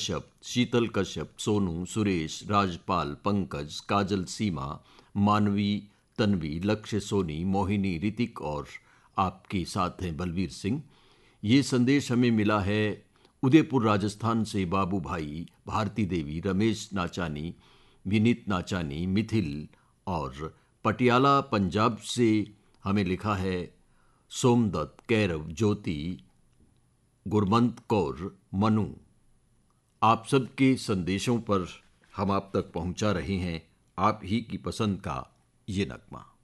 कश्यप, शीतल कश्यप, सोनू, सुरेश, राजपाल, पंकज, काजल, सीमा, मानवी, तन्वी, लक्ष्य, सोनी, मोहिनी, ऋतिक और आपके साथ हैं बलवीर सिंह। ये संदेश हमें मिला है उदयपुर राजस्थान से बाबू भाई, भारती देवी, रमेश नाचानी, विनीत नाचानी, मिथिल और पटियाला पंजाब से हमें लिखा है सोमदत्त, कैरव, ज्योति, गुरमंत कौर, मनु। आप सबके संदेशों पर हम आप तक पहुंचा रहे हैं आप ही की पसंद का ये नगमा।